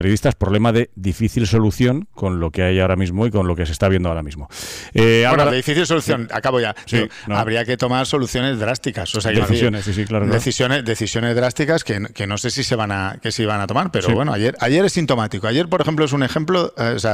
periodistas, problema de difícil solución con lo que hay ahora mismo y con lo que se está viendo ahora mismo. De difícil solución, acabo ya. Sí, habría que tomar soluciones drásticas. O sea, decisiones, sí, claro. Decisiones drásticas que no sé si se van a tomar, pero bueno, ayer es sintomático. Ayer, por ejemplo, es un ejemplo,